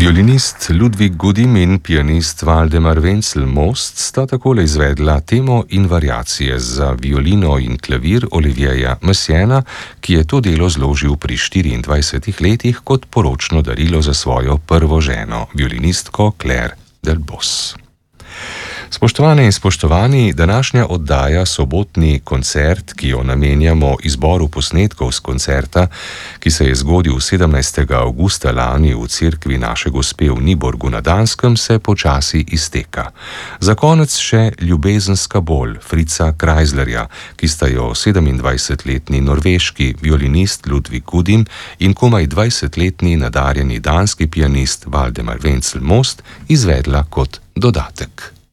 Violinist Ludwig Gudim in pianist Waldemar Wenzel-Most sta takole izvedla temo in variacije za violino in klavir Olivierja Messiaena, ki je to delo zložil pri 24 letih kot poročno darilo za svojo prvo ženo, violinistko Claire Delbos. Spoštovane in spoštovani, današnja oddaja Sobotni koncert, ki jo namenjamo izboru posnetkov z koncerta, ki se je zgodil 17. avgusta lani v cerkvi Naše Gospe v Niborgu na Danskem, se počasi izteka. Za konec še ljubezenska bol Fritza Kreislerja, ki sta jo 27-letni norveški violinist Ludwig Gudim in komaj 20-letni nadarjeni danski pianist Waldemar Wenzel-Most izvedla kot dodatek.